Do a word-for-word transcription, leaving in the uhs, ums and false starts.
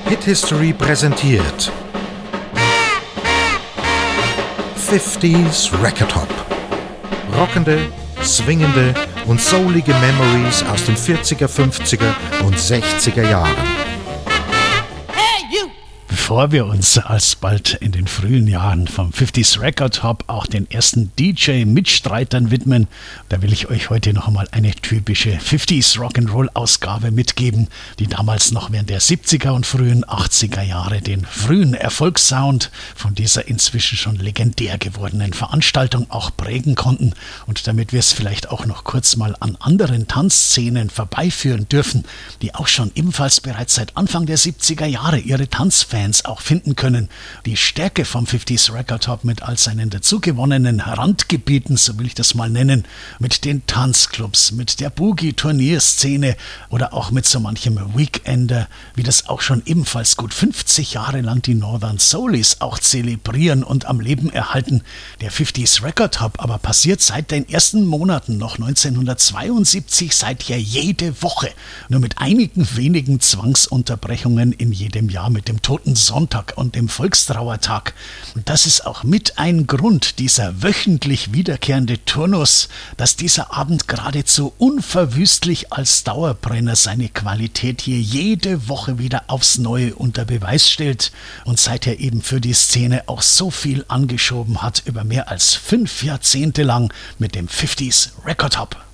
Hit History präsentiert fünfziger Record Hop. Rockende, swingende und soulige Memories aus den vierziger, fünfziger und sechziger Jahren. Bevor wir uns alsbald in den frühen Jahren vom fünfziger Record Hop auch den ersten D J-Mitstreitern widmen, da will ich euch heute noch einmal eine typische fünfziger Rock'n'Roll-Ausgabe mitgeben, die damals noch während der siebziger und frühen achtziger Jahre den frühen Erfolgssound von dieser inzwischen schon legendär gewordenen Veranstaltung auch prägen konnten. Und damit wir es vielleicht auch noch kurz mal an anderen Tanzszenen vorbeiführen dürfen, die auch schon ebenfalls bereits seit Anfang der siebziger Jahre ihre Tanzfans auch finden können. Die Stärke vom fünfziger Record Hop mit all seinen dazugewonnenen Randgebieten, so will ich das mal nennen, mit den Tanzclubs, mit der Boogie-Turnierszene oder auch mit so manchem Weekender, wie das auch schon ebenfalls gut fünfzig Jahre lang die Northern Soulies auch zelebrieren und am Leben erhalten. Der fünfziger Record Hop aber passiert seit den ersten Monaten noch neunzehnhundertzweiundsiebzig seither jede Woche, nur mit einigen wenigen Zwangsunterbrechungen in jedem Jahr mit dem Toten Sonntag und dem Volkstrauertag. Und das ist auch mit ein Grund, dieser wöchentlich wiederkehrende Turnus, dass dieser Abend geradezu unverwüstlich als Dauerbrenner seine Qualität hier jede Woche wieder aufs Neue unter Beweis stellt und seither eben für die Szene auch so viel angeschoben hat über mehr als fünf Jahrzehnte lang mit dem fünfziger Record Hop.